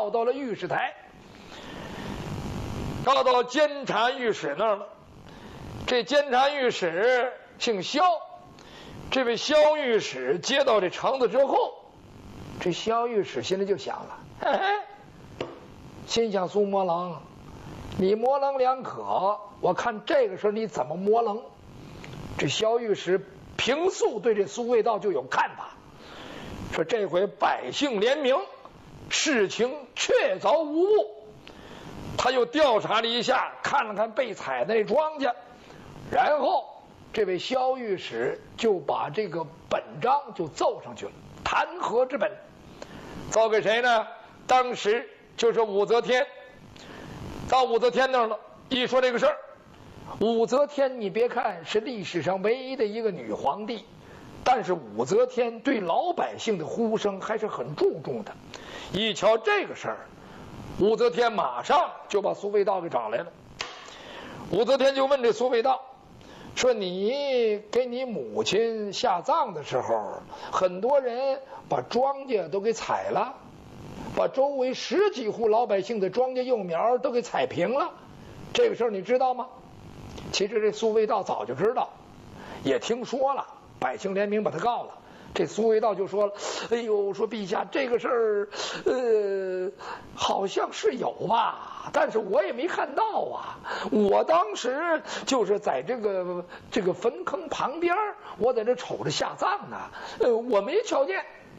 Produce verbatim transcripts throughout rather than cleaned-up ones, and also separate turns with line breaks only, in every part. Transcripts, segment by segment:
告到了御史台，告到监察御史那儿了。这监察御史姓萧，这位萧御史接到这橙子之后，这萧御史心里就想了，嘿嘿，心想苏魔棱，你模棱两可，我看这个事你怎么模棱。这萧御史平素对这苏味道就有看法，说这回百姓联名，事情确凿无误。他又调查了一下，看了看被采的那庄稼，然后这位萧御史就把这个本章就奏上去了，弹劾之本，奏给谁呢？当时就是武则天。到武则天那儿了，一说这个事儿，武则天你别看是历史上唯一的一个女皇帝，但是武则天对老百姓的呼声还是很注重的。一瞧这个事儿，武则天马上就把苏味道给找来了。武则天就问这苏味道说，你给你母亲下葬的时候，很多人把庄稼都给采了，把周围十几户老百姓的庄稼幼苗都给采平了，这个事儿你知道吗？其实这苏味道早就知道，也听说了，百姓联名把他告了。这苏味道就说了，哎呦，说陛下这个事儿，呃，好像是有吧，但是我也没看到啊。我当时就是在这个这个坟坑旁边，我在这瞅着下葬呢，呃，我没瞧见。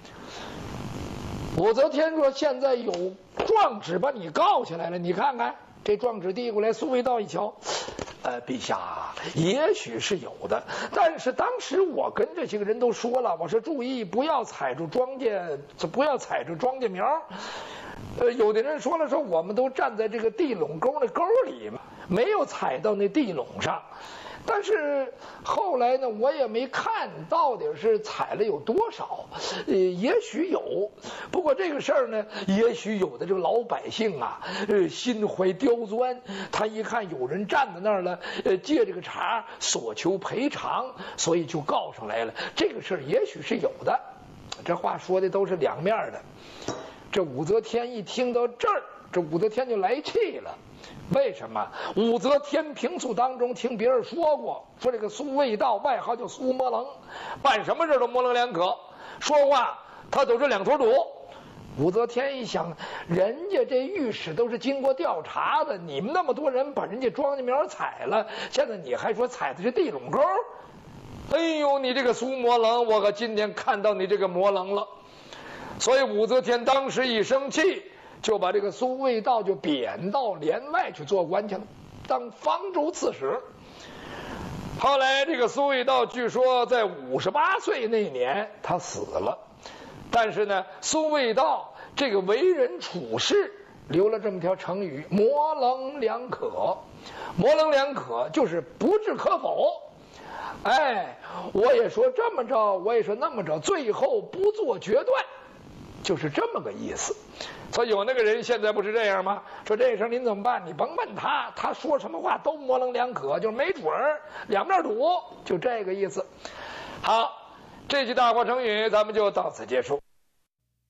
武则天说，现在有状纸把你告起来了，你看看。这状纸递过来，苏味道一瞧，呃，陛下，也许是有的，但是当时我跟这些个人都说了，我说注意不要踩住庄稼，不要踩住庄稼苗。呃，有的人说了，说我们都站在这个地垄沟那沟里嘛，没有踩到那地垄上。但是后来呢，我也没看到底是踩了有多少，呃，也许有。不过这个事儿呢，也许有的这个老百姓啊，呃，心怀刁钻，他一看有人站在那儿了，呃，借这个茬索求赔偿，所以就告上来了。这个事儿也许是有的。这话说的都是两面的。这武则天一听到这儿，这武则天就来气了。为什么？武则天平素当中听别人说过，说这个苏味道外号叫苏魔棱，办什么事都模棱两可，说话他都是两头堵。武则天一想，人家这御史都是经过调查的，你们那么多人把人家庄稼苗采了，现在你还说采的是地垄沟？哎呦，你这个苏魔棱，我可今天看到你这个魔棱了。所以武则天当时一生气，就把这个苏味道就贬到帘外去做官去了，当方州刺史。后来这个苏味道据说在五十八岁那年他死了，但是呢，苏味道这个为人处事留了这么条成语，模棱两可。模棱两可就是不置可否。哎，我也说这么着，我也说那么着，最后不做决断，就是这么个意思。所以有那个人现在不是这样吗？说这事儿您怎么办？你甭问他，他说什么话都模棱两可，就没准儿两面堵，就这个意思。好，这句大话成语咱们就到此结束。